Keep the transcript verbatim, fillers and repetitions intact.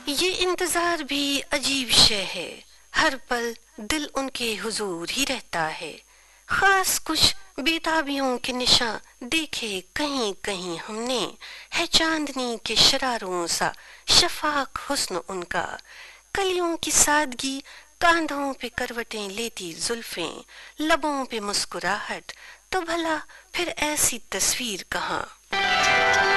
ये इंतजार भी अजीब शय है, हर पल दिल उनके हुजूर ही रहता है। खास कुछ बेताबियों के निशान देखे कहीं कहीं हमने, है चांदनी के शरारों सा शफाक हुस्न उनका। कलियों की सादगी, कांधों पे करवटें लेती जुल्फें, लबों पे मुस्कुराहट, तो भला फिर ऐसी तस्वीर कहाँ।